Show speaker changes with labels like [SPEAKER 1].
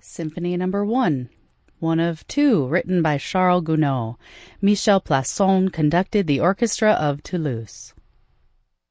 [SPEAKER 1] Symphony Number 1, one of two, written by Charles Gounod. Michel Plasson conducted the Orchestra of Toulouse.